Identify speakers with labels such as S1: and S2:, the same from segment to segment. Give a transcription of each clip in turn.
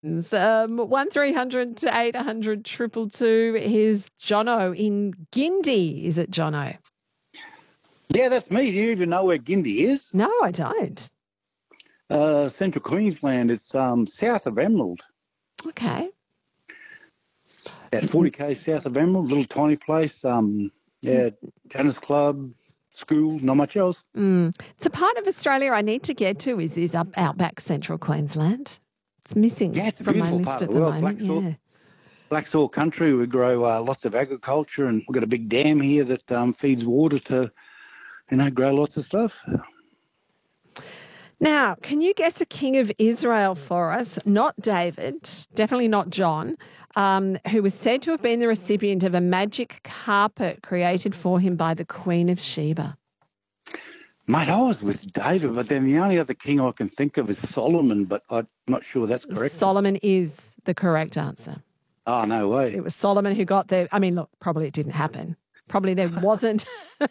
S1: 1300 800 222. Here's Jono in Gindi. Is it Jono?
S2: Yeah, that's me. Do you even know where Gindi is?
S1: No, I don't.
S2: Central Queensland. It's south of Emerald.
S1: Okay.
S2: About 40 k's south of Emerald, little tiny place. Tennis club, school, not much else.
S1: It's a part of Australia I need to get to is up outback Central Queensland. It's missing
S2: Yeah, it's a
S1: from my
S2: beautiful
S1: list
S2: part
S1: at
S2: of
S1: the
S2: the world.
S1: moment.
S2: Black soil country. We grow lots of agriculture, and we've got a big dam here that feeds water to, grow lots of stuff.
S1: Now, can you guess a king of Israel for us? Not David, definitely not John, who was said to have been the recipient of a magic carpet created for him by the Queen of Sheba.
S2: Mate, I was with David, but then the only other king I can think of is Solomon, but I'm not sure that's correct.
S1: Solomon is the correct answer.
S2: Oh, no way.
S1: It was Solomon who got there. I mean, look, probably it didn't happen. Probably there wasn't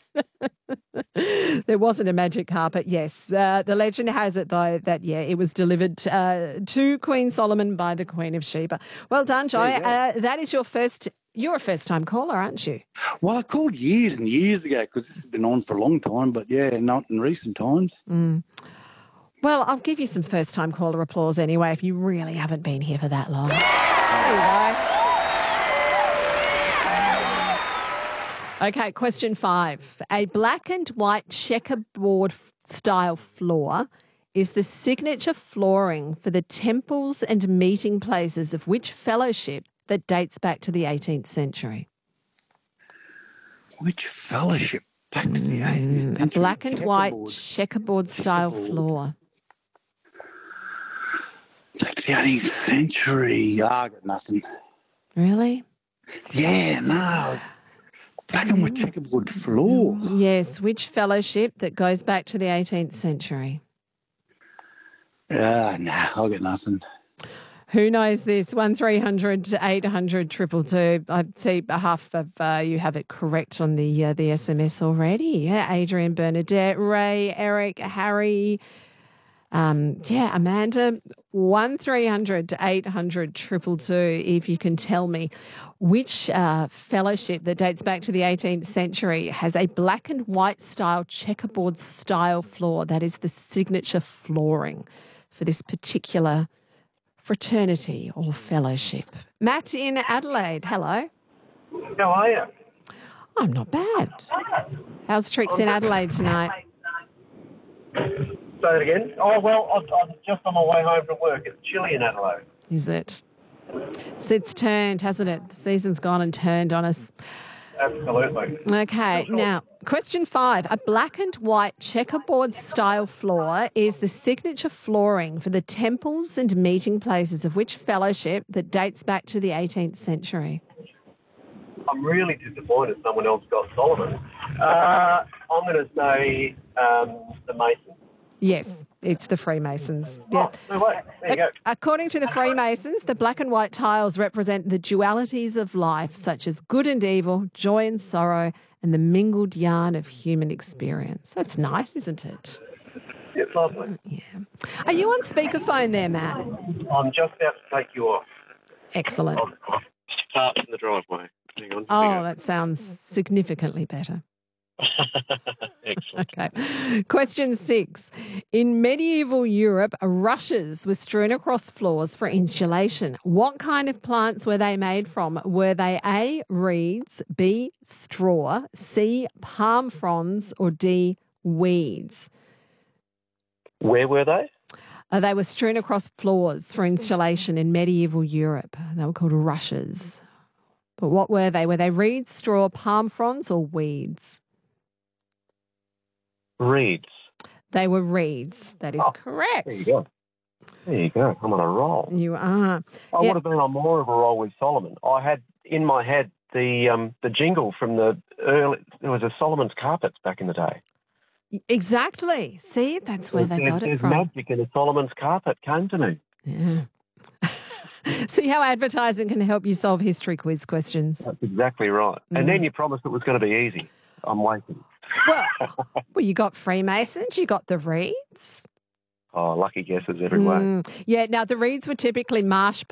S1: a magic carpet. Yes, the legend has it though that it was delivered to Queen Solomon by the Queen of Sheba. Well done, Joy. That is you're a first time caller, aren't you?
S2: Well, I called years and years ago because this has been on for a long time, but not in recent times.
S1: Well, I'll give you some first time caller applause anyway if you really haven't been here for that long. There you go. Okay, question 5. A black and white checkerboard style floor is the signature flooring for the temples and meeting places of which fellowship that dates back to the 18th century?
S2: Which fellowship back to the 18th century?
S1: A black and white checkerboard style floor.
S2: Back to the 18th century. I got nothing.
S1: Really?
S2: Yeah, no. Black and white checkerboard floor.
S1: Yes, which fellowship that goes back to the 18th century?
S2: I got nothing.
S1: Who knows this? 1300 800 222. I see half of you have it correct on the SMS already. Yeah, Adrian, Bernadette, Ray, Eric, Harry. Amanda. 1300 800 222. If you can tell me which fellowship that dates back to the 18th century has a black and white style checkerboard style floor. That is the signature flooring for this particular fraternity or fellowship. Matt in Adelaide, hello.
S3: How are you?
S1: I'm not bad. How's Tricks in Adelaide tonight?
S3: Say that again? Oh, well, I'm just on my way home from work. It's chilly in Adelaide.
S1: Is it? So it's turned, hasn't it? The season's gone and turned on us.
S3: Absolutely.
S1: Okay, now, question 5. A black and white checkerboard style floor is the signature flooring for the temples and meeting places of which fellowship that dates back to the 18th century?
S3: I'm really disappointed someone else got Solomon. I'm going to say the Masons.
S1: Yes, it's the Freemasons. Yeah.
S3: Oh, no way. There you go.
S1: According to the Freemasons, the black and white tiles represent the dualities of life, such as good and evil, joy and sorrow, and the mingled yarn of human experience. That's nice, isn't it?
S3: It's lovely.
S1: Yeah. Are you on speakerphone there, Matt?
S3: I'm just about to take you off.
S1: Excellent.
S3: I'll start in the driveway. Hang on.
S1: Oh, that sounds significantly better.
S3: Excellent.
S1: Okay. Question 6. In medieval Europe, rushes were strewn across floors for insulation. What kind of plants were they made from? Were they A, reeds, B, straw, C, palm fronds, or D, weeds?
S3: Where were they?
S1: They were strewn across floors for insulation in medieval Europe. They were called rushes. But what were they? Were they reeds, straw, palm fronds, or weeds?
S3: Reeds.
S1: They were reeds. That is correct.
S3: There you go. There you go. I'm on a roll.
S1: You are.
S3: I would have been on more of a roll with Solomon. I had in my head the jingle from the early. There was a Solomon's Carpets back in the day.
S1: Exactly. See, that's where they got it from.
S3: There's magic in a Solomon's Carpet came to me.
S1: Yeah. See how advertising can help you solve history quiz questions.
S3: That's exactly right. And then you promised it was going to be easy. I'm waiting.
S1: Well, you got Freemasons, you got the reeds.
S3: Oh, lucky guesses every way.
S1: Yeah, now the reeds were typically marsh